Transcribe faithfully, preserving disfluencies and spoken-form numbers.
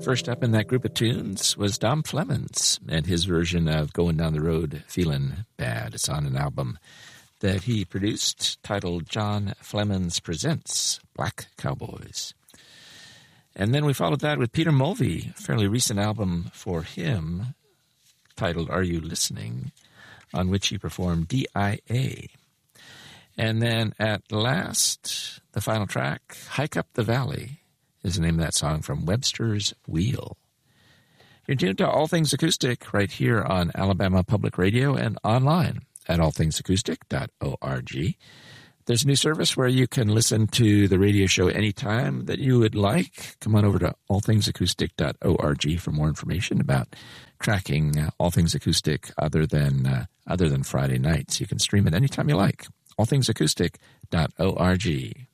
First up in that group of tunes was Dom Flemons and his version of Going Down the Road Feeling Bad. It's on an album that he produced titled John Flemons Presents Black Cowboys. And then we followed that with Peter Mulvey, a fairly recent album for him titled Are You Listening?, on which he performed D I A. And then at last, the final track, Hike Up the Valley, is the name of that song from Webster's Wheel. You're tuned to All Things Acoustic right here on Alabama Public Radio and online at all things acoustic dot org. There's a new service where you can listen to the radio show anytime that you would like. Come on over to all things acoustic dot org for more information about tracking uh, All Things Acoustic other than uh, other than Friday nights. You can stream it anytime you like. all things acoustic dot org.